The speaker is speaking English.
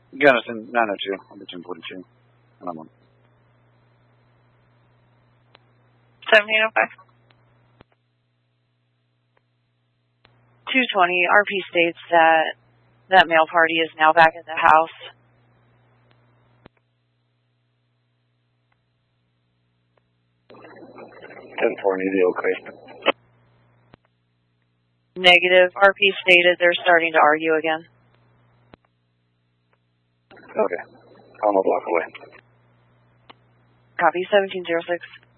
Gunnison, 902, I'll be 1042, and I'm on. 1705. 220, RP states that male party is now back at the house. Okay. Negative, RP stated they're starting to argue again. Okay, I'm a block away. Copy, 1706.